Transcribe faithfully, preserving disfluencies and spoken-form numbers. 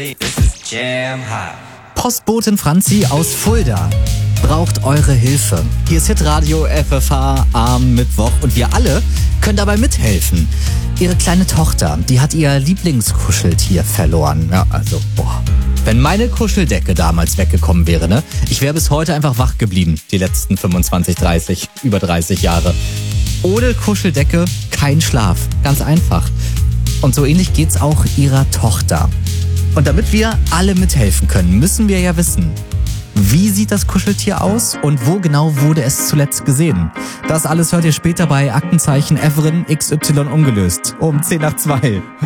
This is Jam Hot. Postbotin Franzi aus Fulda braucht eure Hilfe. Hier ist Hitradio F F H am Mittwoch und wir alle können dabei mithelfen. Ihre kleine Tochter, die hat ihr Lieblingskuscheltier verloren. Ja, also, boah. Wenn meine Kuscheldecke damals weggekommen wäre, ne? Ich wäre bis heute einfach wach geblieben, die letzten fünfundzwanzig, dreißig, über dreißig Jahre. Ohne Kuscheldecke kein Schlaf. Ganz einfach. Und so ähnlich geht's auch ihrer Tochter. Und damit wir alle mithelfen können, müssen wir ja wissen, wie sieht das Kuscheltier aus und wo genau wurde es zuletzt gesehen? Das alles hört ihr später bei Aktenzeichen Evren X Y ungelöst um zehn nach zwei.